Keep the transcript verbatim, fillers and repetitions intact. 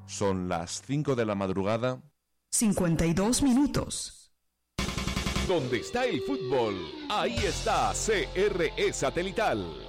Son las cinco de la madrugada. cincuenta y dos minutos. Donde está el fútbol, ahí está C R E Satelital.